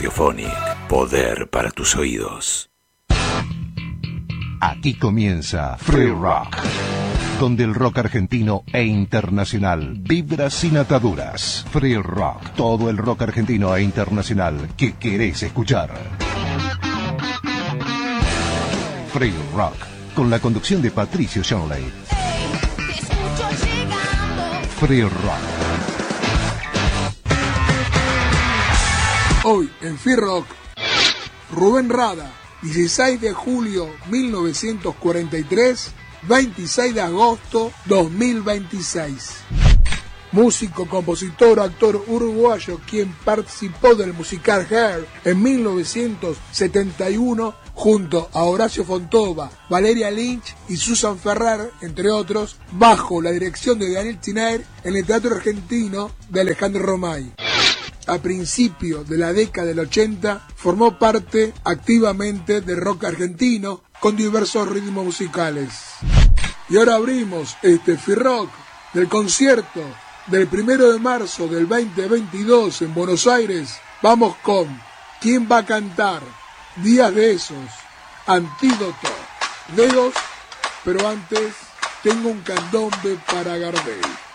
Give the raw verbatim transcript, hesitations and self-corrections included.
Radiophonic, poder para tus oídos. Aquí comienza Free Rock, donde el rock argentino e internacional vibra sin ataduras. Free Rock, todo el rock argentino e internacional que querés escuchar. Free Rock, con la conducción de Patricio Shanley. Free Rock. Hoy en Free Rock, Rubén Rada, dieciséis de julio mil novecientos cuarenta y tres, veintiséis de agosto dos mil veintiséis. Músico, compositor, actor uruguayo, quien participó del musical Hair en mil novecientos setenta y uno junto a Horacio Fontova, Valeria Lynch y Susan Ferrer, entre otros, bajo la dirección de Daniel Tiner en el Teatro Argentino de Alejandro Romay. A principios de la década del ochenta, formó parte activamente del rock argentino con diversos ritmos musicales. Y ahora abrimos este Free Rock del concierto del primero de marzo del veinte veintidós en Buenos Aires. Vamos con ¿Quién va a cantar? Días de esos, Antídoto, Dedos, pero antes tengo un candombe para Gardel.